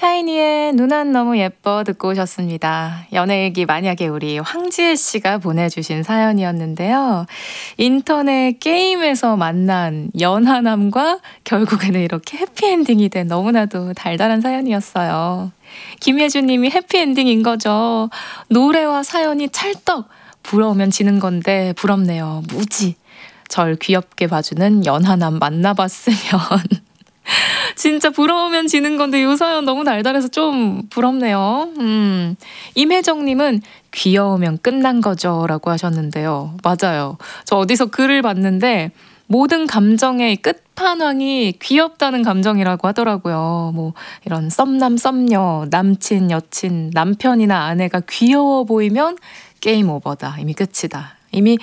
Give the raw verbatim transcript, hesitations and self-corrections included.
샤이니의 누난 너무 예뻐 듣고 오셨습니다. 연애일기 만약에 우리 황지혜 씨가 보내주신 사연이었는데요. 인터넷 게임에서 만난 연하남과 결국에는 이렇게 해피엔딩이 된 너무나도 달달한 사연이었어요. 김혜준 님이 해피엔딩인 거죠. 노래와 사연이 찰떡! 부러우면 지는 건데 부럽네요. 무지. 절 귀엽게 봐주는 연하남 만나봤으면. 진짜 부러우면 지는 건데 이 사연 너무 달달해서 좀 부럽네요. 음. 임혜정님은 귀여우면 끝난 거죠 라고 하셨는데요. 맞아요. 저 어디서 글을 봤는데 모든 감정의 끝판왕이 귀엽다는 감정이라고 하더라고요. 뭐 이런 썸남 썸녀, 남친 여친, 남편이나 아내가 귀여워 보이면 게임 오버다. 이미 끝이다. 이미